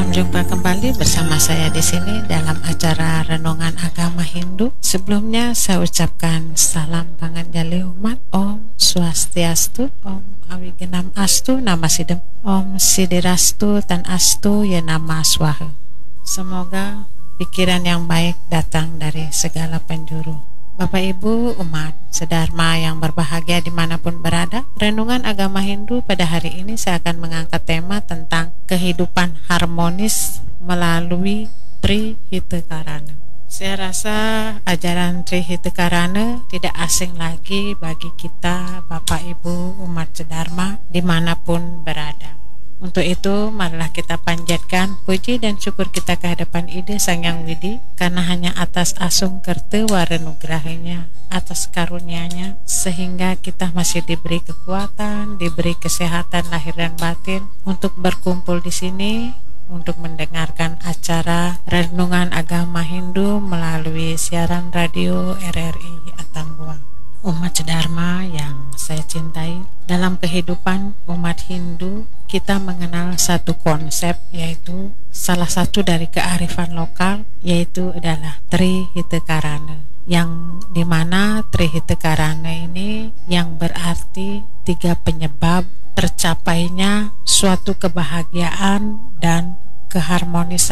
Jumpa kembali bersama saya di sini dalam acara Renungan Agama Hindu. Sebelumnya saya ucapkan salam panganjali umat. Om Swastiastu, Om Awigenam Astu, Nama Sidem, Om Sidirastu Tan Astu, Ya Nama Swaha. Semoga pikiran yang baik datang dari segala penjuru. Bapak Ibu umat sedharma yang berbahagia dimanapun berada, Renungan Agama Hindu pada hari ini saya akan mengangkat tema tentang kehidupan harmonis melalui Trihitakarana. Saya rasa ajaran Trihitakarana tidak asing lagi bagi kita Bapak Ibu umat sedharma dimanapun berada. Untuk itu, marilah kita panjatkan puji dan syukur kita ke hadapan Ida Sang Yang Widi, karena hanya atas asung kerta warenugrahinya, atas karunia-Nya, sehingga kita masih diberi kekuatan, diberi kesehatan lahir dan batin untuk berkumpul di sini, untuk mendengarkan acara Renungan Agama Hindu melalui siaran radio RRI Atambua. Umat sedharma yang saya cintai, dalam kehidupan umat Hindu kita mengenal satu konsep, yaitu salah satu dari kearifan lokal, yaitu adalah Trihitakarana, yang dimana Trihitakarana ini yang berarti 3 penyebab tercapainya suatu kebahagiaan dan keharmonisan